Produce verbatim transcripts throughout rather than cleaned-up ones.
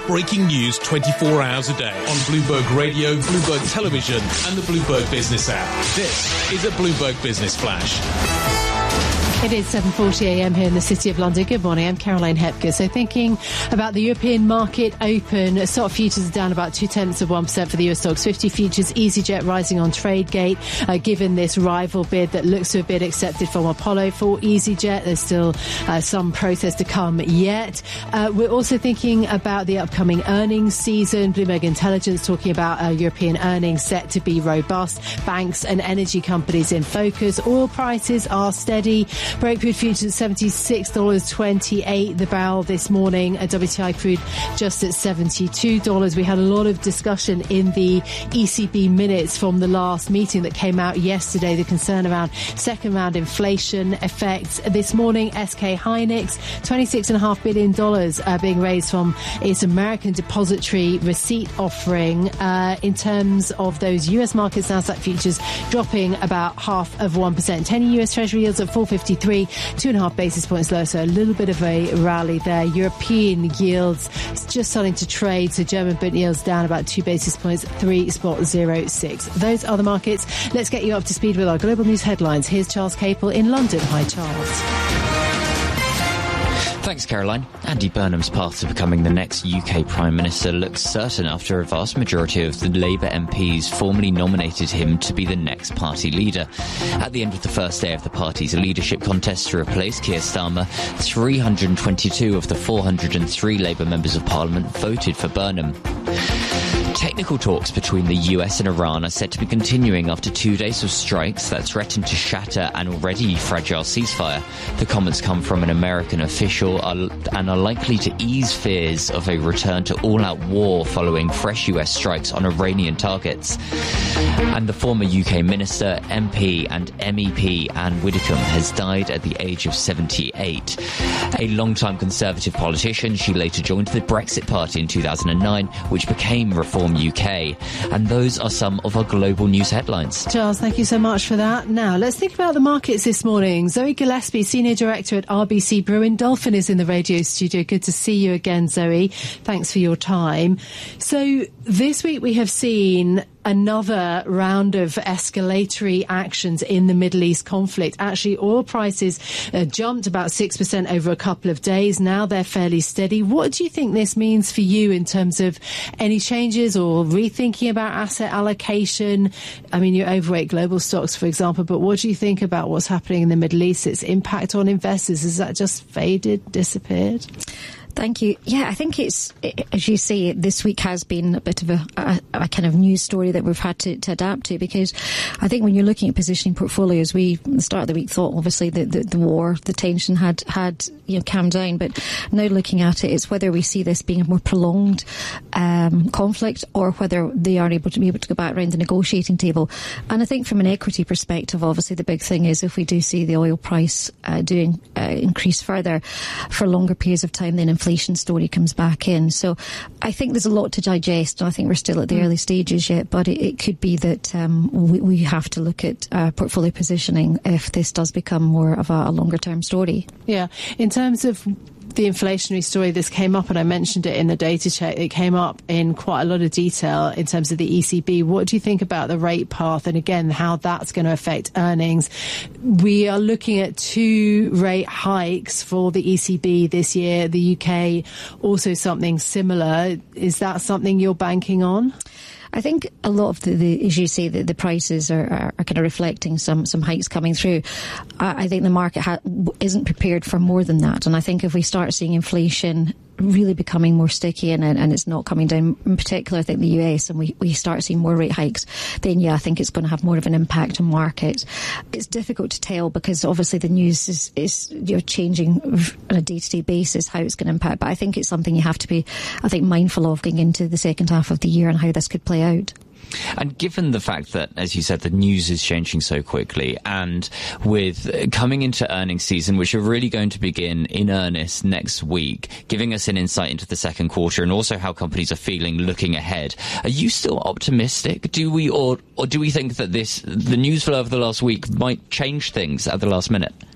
breaking news twenty-four hours a day on Bloomberg Radio, Bloomberg Television and the Bloomberg Business app. This is a Bloomberg Business Flash. It is seven forty a m here in the City of London. Good morning, I'm Caroline Hepker. So thinking about the European market open, stock futures are down about two-tenths of one percent for the U S stocks fifty futures. EasyJet rising on TradeGate, uh, given this rival bid that looks to have been accepted from Apollo for EasyJet. There's still uh, some process to come yet. Uh, we're also thinking about the upcoming earnings season. Bloomberg Intelligence talking about uh, European earnings set to be robust. Banks and energy companies in focus. Oil prices are steady. Brent futures at seventy-six dollars twenty-eight the barrel this morning. A W T I crude just at seventy-two dollars. We had a lot of discussion in the E C B minutes from the last meeting that came out yesterday. The concern around second round inflation effects. This morning, S K Hynix, twenty-six point five billion dollars uh, being raised from its American depository receipt offering. Uh, in terms of those U S markets, Nasdaq futures dropping about half of one percent. ten U S Treasury yields at four fifty-three, two and a half basis points lower, so a little bit of a rally there. European yields just starting to trade, so German Bund yields down about two basis points, three point zero six. Those are the markets. Let's get you up to speed with our global news headlines. Here's Charles Capel in London. Hi, Charles. Thanks, Caroline. Andy Burnham's path to becoming the next U K Prime Minister looks certain after a vast majority of the Labour M Ps formally nominated him to be the next party leader. At the end of the first day of the party's leadership contest to replace Keir Starmer, three hundred twenty-two of the four hundred three Labour members of Parliament voted for Burnham. Technical talks between the U S and Iran are set to be continuing after two days of strikes that threaten to shatter an already fragile ceasefire. The comments come from an American official and are likely to ease fears of a return to all-out war following fresh U S strikes on Iranian targets. And the former U K minister, M P and M E P Anne Widdecombe has died at the age of seventy-eight. A long-time Conservative politician, she later joined the Brexit Party in two thousand nine, which became Reform U K. And those are some of our global news headlines. Charles, thank you so much for that. Now, let's think about the markets this morning. Zoe Gillespie, Senior Director at R B C Brewin Dolphin, is in the radio studio. Good to see you again, Zoe. Thanks for your time. So this week we have seen another round of escalatory actions in the Middle East conflict. Actually, oil prices uh, jumped about six percent over a couple of days. Now they're fairly steady. What do you think this means for you in terms of any changes or rethinking about asset allocation? I mean, you overweight global stocks, for example, but what do you think about what's happening in the Middle East, its impact on investors? Has that just faded, disappeared? Thank you. Yeah, I think it's, as you say, this week has been a bit of a, a, a kind of news story that we've had to, to adapt to, because I think when you're looking at positioning portfolios, we, at the start of the week, thought obviously that the, the war, the tension had, had, you know, calmed down. But now looking at it, it's whether we see this being a more prolonged um, conflict or whether they are able to be able to go back around the negotiating table. And I think from an equity perspective, obviously the big thing is if we do see the oil price uh, doing uh, increase further for longer periods of time, then inflation inflation story comes back in. So I think there's a lot to digest. I think we're still at the mm. early stages yet, but it, it could be that um, we, we have to look at uh, portfolio positioning if this does become more of a, a longer term story. Yeah. In terms of the inflationary story, this came up, and I mentioned it in the data check, it came up in quite a lot of detail in terms of the E C B. What do you think about the rate path and, again, how that's going to affect earnings? We are looking at two rate hikes for the E C B this year. The U K also something similar. Is that something you're banking on? I think a lot of the, the as you say, the, the prices are, are, are kind of reflecting some, some hikes coming through. I, I think the market ha- isn't prepared for more than that. And I think if we start seeing inflation really becoming more sticky and, and it's not coming down, in particular, I think the U S, and we, we start seeing more rate hikes, then yeah, I think it's going to have more of an impact on markets. It's difficult to tell because obviously the news is, is you know, changing on a day-to-day basis how it's going to impact. But I think it's something you have to be, I think, mindful of going into the second half of the year and how this could play out. And given the fact that, as you said, the news is changing so quickly, and with coming into earnings season, which are really going to begin in earnest next week, giving us an insight into the second quarter and also how companies are feeling looking ahead, are you still optimistic? Do we, or, or do we think that this, the news flow of the last week might change things at the last minute?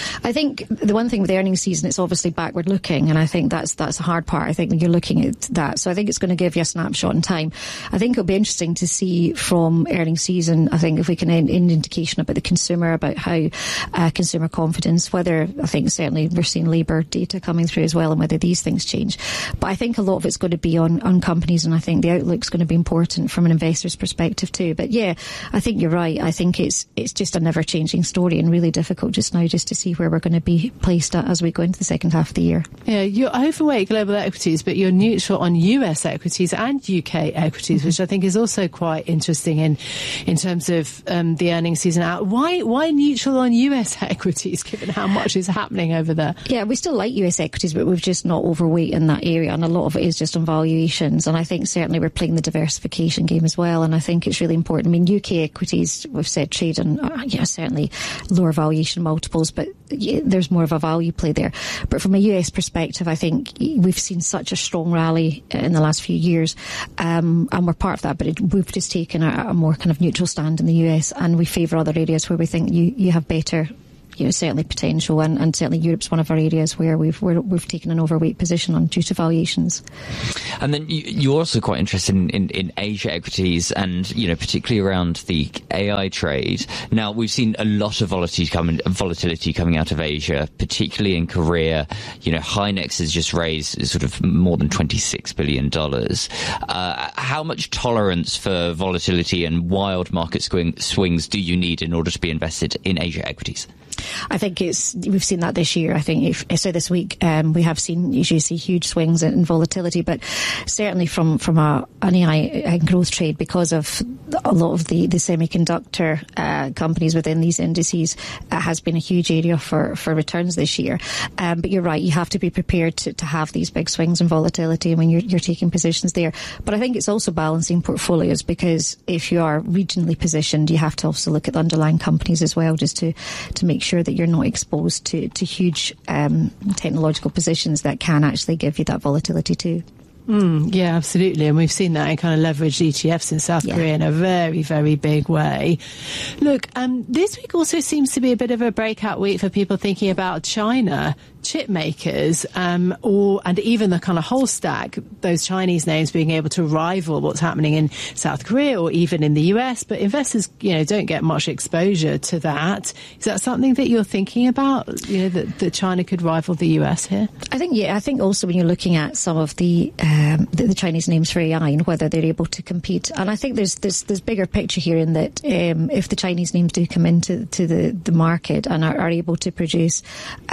I think the one thing with the earnings season, it's obviously backward looking, and I think that's that's a hard part, I think, when you're looking at that. So I think it's going to give you a snapshot in time. I think it'll be interesting to see from earnings season, I think, if we can end an indication about the consumer, about how uh, consumer confidence, whether, I think certainly we're seeing labour data coming through as well, and whether these things change. But I think a lot of it's going to be on, on companies, and I think the outlook's going to be important from an investor's perspective too. But yeah, I think you're right. I think it's it's just a never-changing story, and really difficult just now just to see where we're going to be placed at as we go into the second half of the year. Yeah, you're overweight global equities, but you're neutral on U S equities and U K equities, mm-hmm. which I think is also quite interesting in in terms of um, the earnings season out. Why why neutral on U S equities, given how much is happening over there? Yeah, we still like U S equities, but we've just not overweight in that area, and a lot of it is just on valuations. And I think certainly we're playing the diversification game as well, and I think it's really important. I mean, U K equities, we've said, trade on uh, yeah, certainly lower valuation multiples, but yeah, there's more of a value play there. But from a U S perspective, I think we've seen such a strong rally in the last few years, um, and we're part of that, but it, we've just taken a, a more kind of neutral stand in the U S, and we favour other areas where we think you, you have better, you know, certainly potential, and, and certainly Europe's one of our areas where we've we're, we've taken an overweight position on due to valuations. And then you, you're also quite interested in, in, in Asia equities, and you know, particularly around the A I trade. Now we've seen a lot of volatility coming volatility coming out of Asia, particularly in Korea. You know, Hynex has just raised sort of more than twenty-six billion dollars. Uh, how much tolerance for volatility and wild market swing, swings do you need in order to be invested in Asia equities? I think it's we've seen that this year. I think if so this week um, we have seen usually see huge swings in volatility, but certainly from from a, an A I growth trade, because of a lot of the the semiconductor uh, companies within these indices, uh, has been a huge area for for returns this year. Um, but you're right, you have to be prepared to, to have these big swings in volatility when you're you're taking positions there. But I think it's also balancing portfolios, because if you are regionally positioned, you have to also look at the underlying companies as well, just to to make sure that you're not exposed to, to huge um, technological positions that can actually give you that volatility too. Mm, yeah, absolutely. And we've seen that in kind of leveraged E T Fs in South yeah. Korea in a very, very big way. Look, um, this week also seems to be a bit of a breakout week for people thinking about China. Chip makers, um, or and even the kind of whole stack, those Chinese names being able to rival what's happening in South Korea or even in the U S. But investors, you know, don't get much exposure to that. Is that something that you're thinking about? You know, that, that China could rival the U S here? I think, yeah. I think also when you're looking at some of the um, the, the Chinese names for A I and whether they're able to compete, and I think there's there's, there's bigger picture here in that um, if the Chinese names do come into to the the market and are, are able to produce.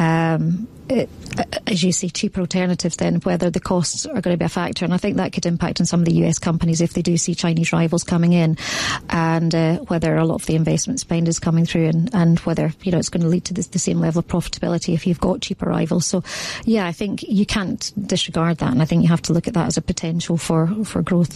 Um, It, as you say, cheaper alternatives, then whether the costs are going to be a factor, and I think that could impact on some of the U S companies if they do see Chinese rivals coming in, and uh, whether a lot of the investment spend is coming through, and, and whether, you know, it's going to lead to the, the same level of profitability if you've got cheaper rivals. So yeah, I think you can't disregard that, and I think you have to look at that as a potential for, for growth.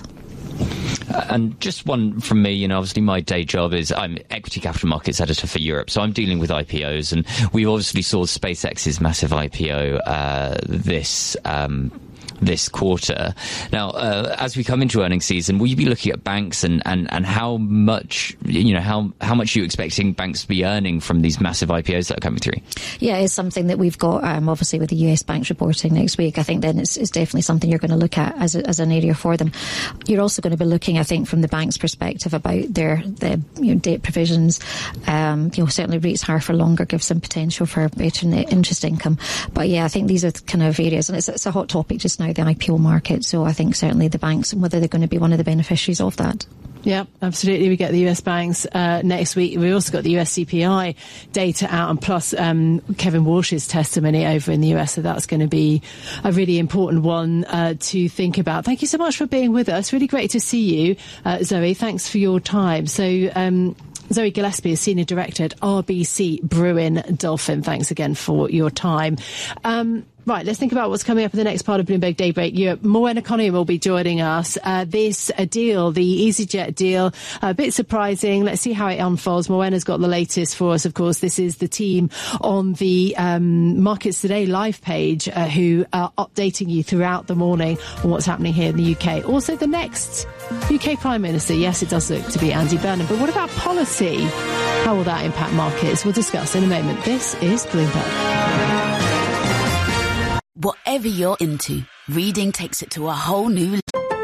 Uh, and just one from me, you know, obviously my day job is I'm equity capital markets editor for Europe, so I'm dealing with I P Os, and we obviously saw SpaceX's massive I P O uh, this um this quarter. Now, uh, as we come into earnings season, will you be looking at banks and, and, and how much, you know, how, how much are you expecting banks to be earning from these massive I P Os that are coming through? Yeah, it's something that we've got, um, obviously, with the U S banks reporting next week. I think then it's, it's definitely something you're going to look at as, a, as an area for them. You're also going to be looking, I think, from the bank's perspective about their, their you know, debt provisions. Um, you know, certainly rates higher for longer gives some potential for better net interest income. But yeah, I think these are the kind of areas, and it's, it's a hot topic just now, the I P O market. So I think certainly the banks, and whether they're going to be one of the beneficiaries of that. Yeah, absolutely. We get the U S banks uh, next week. We also got the U S C P I data out, and plus um, Kevin Walsh's testimony over in the U S. So that's going to be a really important one uh, to think about. Thank you so much for being with us. Really great to see you, uh, Zoe. Thanks for your time. So, um, Zoe Gillespie is Senior Director at R B C Brewin Dolphin. Thanks again for your time. Um, Right, let's think about what's coming up in the next part of Bloomberg Daybreak Europe. Moen Economy will be joining us. Uh, this uh, deal, the EasyJet deal, a bit surprising. Let's see how it unfolds. Moen has got the latest for us, of course. This is the team on the um, Markets Today live page uh, who are updating you throughout the morning on what's happening here in the U K. Also, the next U K Prime Minister, yes, it does look to be Andy Burnham. But what about policy? How will that impact markets? We'll discuss in a moment. This is Bloomberg. Whatever you're into, reading takes it to a whole new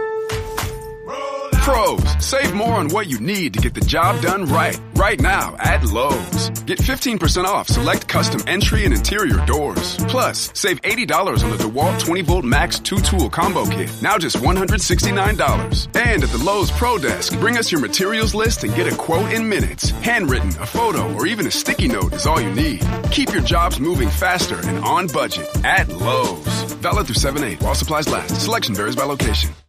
Pros, save more on what you need to get the job done right. Right now at Lowe's. Get fifteen percent off select custom entry and interior doors. Plus, save eighty dollars on the DeWalt twenty volt Max two tool combo kit. Now just one hundred sixty-nine dollars. And at the Lowe's Pro Desk, bring us your materials list and get a quote in minutes. Handwritten, a photo, or even a sticky note is all you need. Keep your jobs moving faster and on budget at Lowe's. Valid through seven eight while supplies last. Selection varies by location.